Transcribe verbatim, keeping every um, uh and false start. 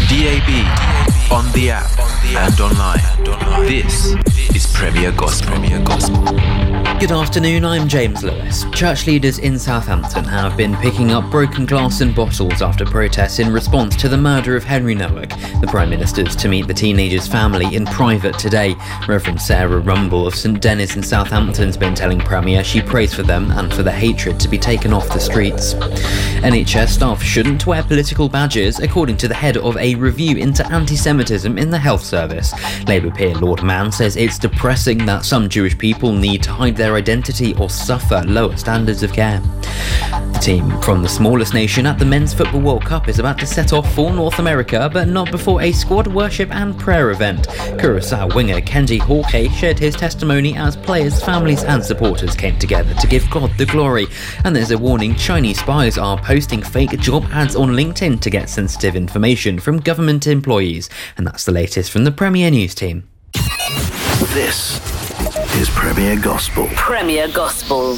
D A B, on the app, and online. This is Premier Gospel. Good afternoon, I'm James Lewis. Church leaders in Southampton have been picking up broken glass and bottles after protests in response to the murder of Henry Nowak. The Prime Minister's to meet the teenager's family in private today. Reverend Sarah Rumble of St Dennis in Southampton's been telling Premier she prays for them and for the hatred to be taken off the streets. N H S staff shouldn't wear political badges, according to the head of a review into anti-Semitism in the health service. Labour peer Lord Mann says it's depressing that some Jewish people need to hide their identity or suffer lower standards of care. The team from the smallest nation at the Men's Football World Cup is about to set off for North America, but not before a squad worship and prayer event. Curaçao winger Kenji Jorge shared his testimony as players, families and supporters came together to give God the glory. And there's a warning: Chinese spies are posting fake job ads on LinkedIn to get sensitive information from government employees. And that's the latest from the Premier News team. This is Premier Gospel. Premier Gospel.